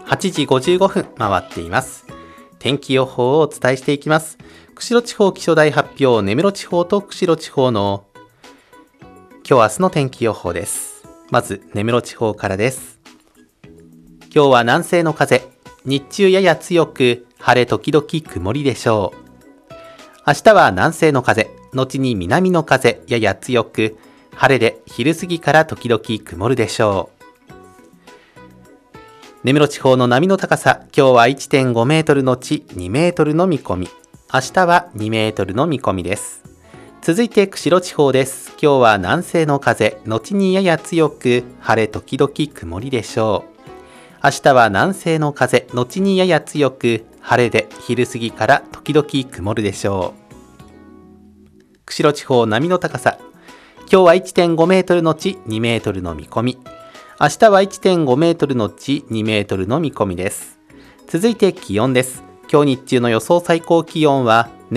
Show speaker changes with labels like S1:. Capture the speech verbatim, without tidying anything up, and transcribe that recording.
S1: はちじごじゅうごふん回っています。天気予報をお伝えしていきます。釧路地方気象台発表、根室地方と釧路地方の今日明日の天気予報です。まず根室地方からです。今日は南西の風、日中やや強く、晴れ時々曇りでしょう。明日は南西の風、後に南の風、やや強く、晴れで昼過ぎから時々曇るでしょう。根室地方の波の高さ、今日は いってんご メートルのちにメートルの見込み、明日はにメートルの見込みです。続いて釧路地方です。今日は南西の風、後にやや強く、晴れ時々曇りでしょう。明日は南西の風、後にやや強く、晴れで昼過ぎから時々曇るでしょう。釧路地方波の高さ、今日は いってんご メートルのちにメートルの見込み、明日は いってんご メートルのちにメートルの見込みです。続いて気温です。今日日中の予想最高気温は